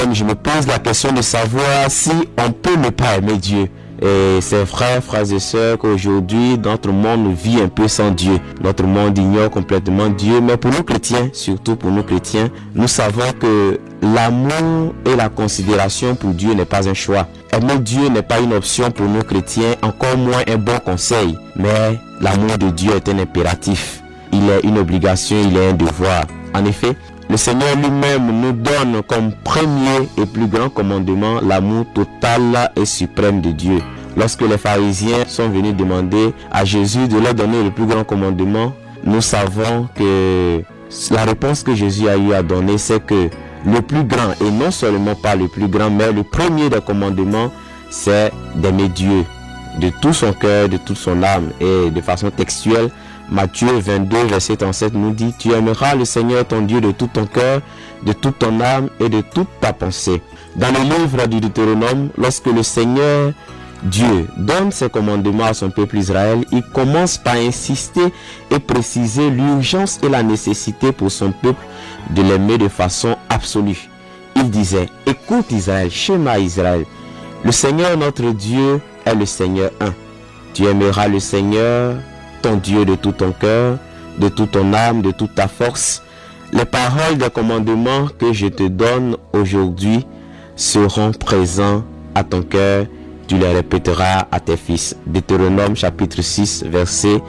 Je me pose la question de savoir si on peut ne pas aimer Dieu. Et c'est vrai, frères et sœurs, qu'aujourd'hui, notre monde vit un peu sans Dieu. Notre monde ignore complètement Dieu. Mais pour nous chrétiens, surtout pour nous chrétiens, nous savons que l'amour et la considération pour Dieu n'est pas un choix. Aimer Dieu n'est pas une option pour nous chrétiens, encore moins un bon conseil. Mais l'amour de Dieu est un impératif. Il est une obligation, il est un devoir. En effet, le Seigneur lui-même nous donne comme premier et plus grand commandement l'amour total et suprême de Dieu. Lorsque les pharisiens sont venus demander à Jésus de leur donner le plus grand commandement, nous savons que la réponse que Jésus a eu à donner, c'est que le plus grand, et non seulement pas le plus grand, mais le premier des commandements, c'est d'aimer Dieu de tout son cœur, de toute son âme. Et de façon textuelle, Matthieu 22, verset 37 nous dit: tu aimeras le Seigneur ton Dieu de tout ton cœur, de toute ton âme et de toute ta pensée. Dans le livre du Deutéronome, lorsque le Seigneur Dieu donne ses commandements à son peuple Israël, il commence par insister et préciser l'urgence et la nécessité pour son peuple de l'aimer de façon absolue. Il disait: écoute Israël, Shema Israël, le Seigneur notre Dieu est le Seigneur un. Tu aimeras le Seigneur ton Dieu de tout ton cœur, de toute ton âme, de toute ta force. Les paroles des commandements que je te donne aujourd'hui seront présents à ton cœur. Tu les répéteras à tes fils. Deutéronome chapitre 6, versets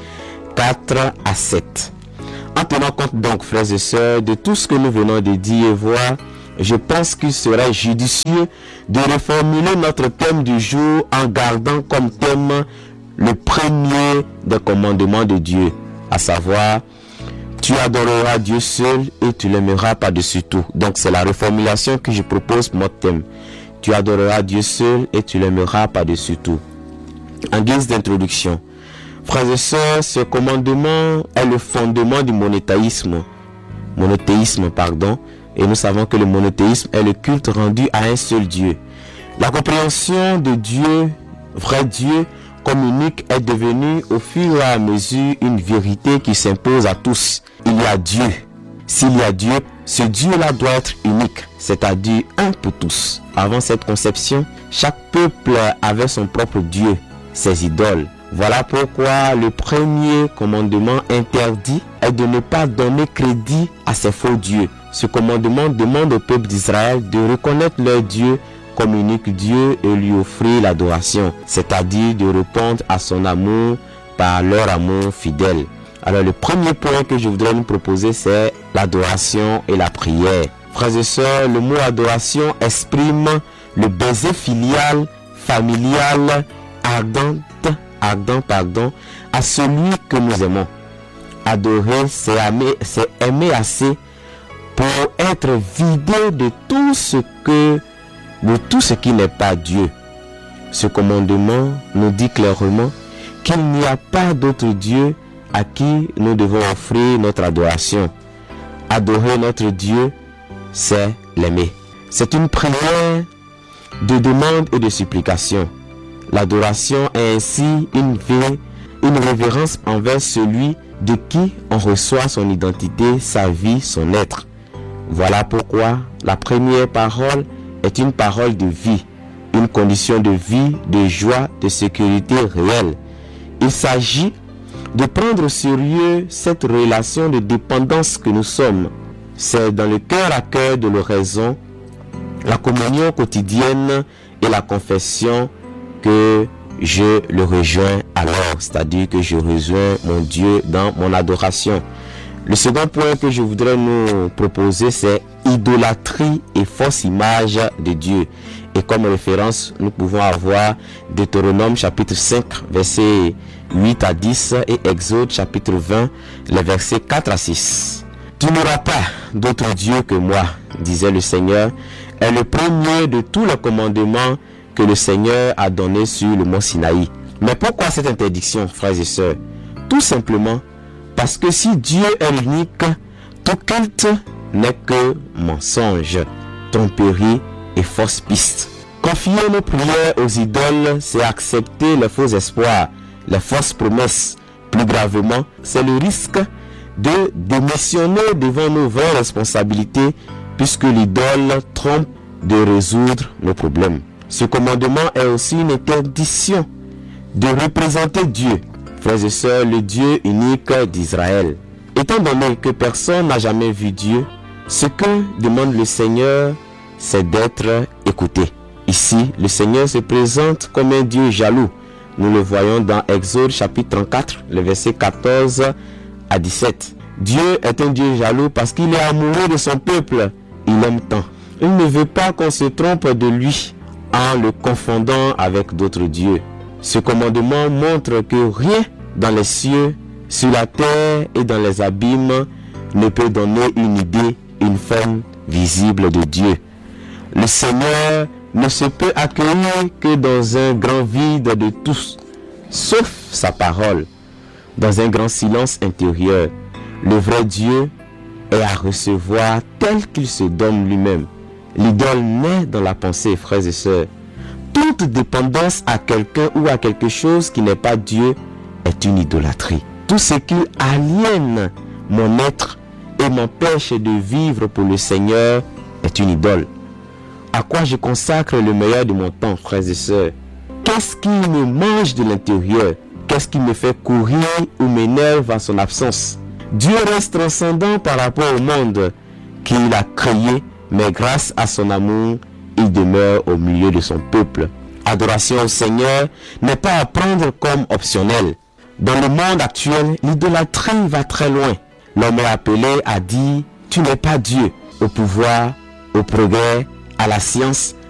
4 à 7. En tenant compte donc, frères et sœurs, de tout ce que nous venons de dire et voir, je pense qu'il serait judicieux de reformuler notre thème du jour en gardant comme thème le premier des commandements de Dieu, à savoir: tu adoreras Dieu seul et tu l'aimeras par-dessus tout. Donc c'est la reformulation que je propose pour notre thème. Tu adoreras Dieu seul et tu l'aimeras par-dessus tout. En guise d'introduction, frères et sœurs, ce commandement est le fondement du monothéisme, et nous savons que le monothéisme est le culte rendu à un seul Dieu. La compréhension de Dieu, vrai Dieu, comme unique, est devenue au fur et à mesure une vérité qui s'impose à tous. Il y a Dieu. S'il y a Dieu, ce Dieu-là doit être unique, c'est-à-dire un pour tous. Avant cette conception, chaque peuple avait son propre Dieu, ses idoles. Voilà pourquoi le premier commandement interdit est de ne pas donner crédit à ces faux dieux. Ce commandement demande au peuple d'Israël de reconnaître leur Dieu comme unique Dieu et lui offrir l'adoration, c'est-à-dire de répondre à son amour par leur amour fidèle. Alors le premier point que je voudrais nous proposer, c'est l'adoration et la prière. Frères et sœurs, le mot adoration exprime le baiser filial, familial, ardent, à celui que nous aimons. Adorer, c'est aimer assez pour être vidé de tout ce qui n'est pas Dieu. Ce commandement nous dit clairement qu'il n'y a pas d'autre Dieu à qui nous devons offrir notre adoration. Adorer notre Dieu, c'est l'aimer. C'est une prière de demande et de supplication. L'adoration est ainsi une révérence envers celui de qui on reçoit son identité, sa vie, son être. Voilà pourquoi la première parole est une parole de vie, une condition de vie, de joie, de sécurité réelle. Il s'agit de prendre au sérieux cette relation de dépendance que nous sommes. C'est dans le cœur à cœur de l'oraison, la communion quotidienne et la confession que je le rejoins alors, c'est-à-dire que je rejoins mon Dieu dans mon adoration. Le second point que je voudrais nous proposer, c'est idolâtrie et fausse image de Dieu. Et comme référence, nous pouvons avoir Deutéronome chapitre 5, versets 8 à 10 et Exode chapitre 20, les versets 4 à 6. Tu n'auras pas d'autre Dieu que moi, disait le Seigneur, est le premier de tous les commandements que le Seigneur a donné sur le mont Sinaï. Mais pourquoi cette interdiction, frères et sœurs? Tout simplement parce que si Dieu est unique, tout culte n'est que mensonge, tromperie et fausse piste. Confier nos prières aux idoles, c'est accepter les faux espoirs, les fausses promesses. Plus gravement, c'est le risque de démissionner devant nos vraies responsabilités, puisque l'idole trompe de résoudre nos problèmes. Ce commandement est aussi une interdiction de représenter Dieu. Frères et sœurs, le Dieu unique d'Israël. Étant donné que personne n'a jamais vu Dieu, ce que demande le Seigneur, c'est d'être écouté. Ici, le Seigneur se présente comme un Dieu jaloux. Nous le voyons dans Exode chapitre 34, le verset 14 à 17. Dieu est un Dieu jaloux parce qu'il est amoureux de son peuple. Il aime tant. Il ne veut pas qu'on se trompe de lui en le confondant avec d'autres dieux. Ce commandement montre que rien dans les cieux, sur la terre et dans les abîmes ne peut donner une idée, une forme visible de Dieu. Le Seigneur ne se peut accueillir que dans un grand vide de tous, sauf sa parole, dans un grand silence intérieur. Le vrai Dieu est à recevoir tel qu'il se donne lui-même. L'idole naît dans la pensée, frères et sœurs. Toute dépendance à quelqu'un ou à quelque chose qui n'est pas Dieu est une idolâtrie. Tout ce qui aliène mon être et m'empêche de vivre pour le Seigneur est une idole. À quoi je consacre le meilleur de mon temps, frères et sœurs? Qu'est-ce qui me mange de l'intérieur? Qu'est-ce qui me fait courir ou m'énerve en son absence? Dieu reste transcendant par rapport au monde qu'il a créé, mais grâce à son amour, il demeure au milieu de son peuple. Adoration au Seigneur n'est pas à prendre comme optionnel. Dans le monde actuel, l'idolâtrie va très loin. L'homme est appelé à dire « Tu n'es pas Dieu » au pouvoir, au progrès, à la science,